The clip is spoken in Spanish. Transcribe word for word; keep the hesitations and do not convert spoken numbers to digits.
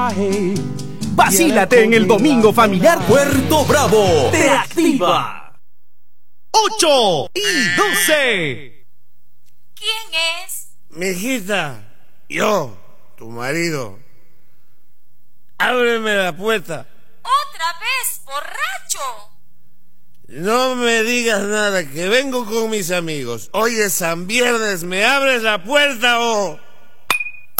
Vacílate en el domingo familiar Puerto Bravo. Te activa. ocho y doce. ¿Quién es? Mijita, yo, tu marido. Ábreme la puerta. ¿Otra vez, borracho? No me digas nada, que vengo con mis amigos. Hoy es San Viernes, ¿me abres la puerta o...?